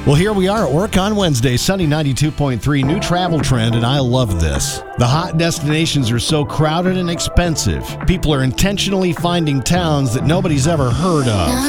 Well, here we are at work on Wednesday, Sunny 92.3, new travel trend, and I love this. The hot destinations are so crowded and expensive. People are intentionally finding towns that nobody's ever heard of.